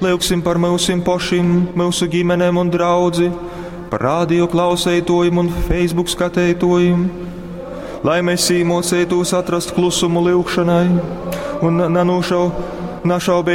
lūgsim par mūsu pašiem, mūsu ģimenēm un draudzi, par radio klausētojiem un Facebook skatētojiem, lai mēs mocētos atrast klusumu lūgšanai un našaubē